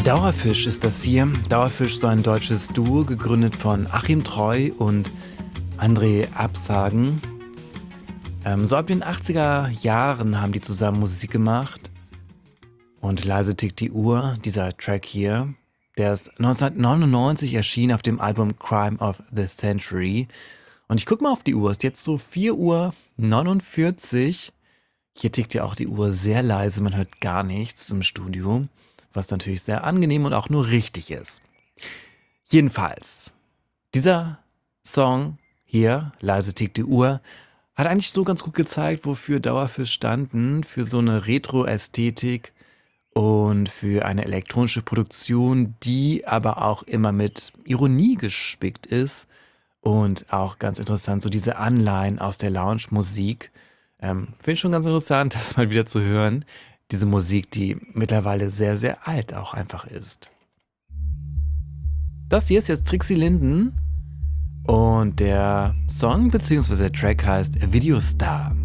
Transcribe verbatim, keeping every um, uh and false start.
Dauerfisch ist das hier. Dauerfisch, so ein deutsches Duo, gegründet von Achim Treu und André Absagen. Ähm, so ab den achtziger Jahren haben die zusammen Musik gemacht. Und leise tickt die Uhr, dieser Track hier, der ist neunzehnhundertneunundneunzig erschienen auf dem Album Crime of the Century. Und ich guck mal auf die Uhr, es ist jetzt so vier Uhr neunundvierzig. Hier tickt ja auch die Uhr sehr leise, man hört gar nichts im Studio, was natürlich sehr angenehm und auch nur richtig ist. Jedenfalls, dieser Song hier, leise tickt die Uhr, hat eigentlich so ganz gut gezeigt, wofür Dauerfisch standen, für so eine Retro-Ästhetik und für eine elektronische Produktion, die aber auch immer mit Ironie gespickt ist und auch ganz interessant, so diese Anleihen aus der Lounge-Musik. Ähm, Finde ich schon ganz interessant, das mal wieder zu hören. Diese Musik, die mittlerweile sehr, sehr alt auch einfach ist. Das hier ist jetzt Trixie Linden und der Song bzw. der Track heißt Videostar.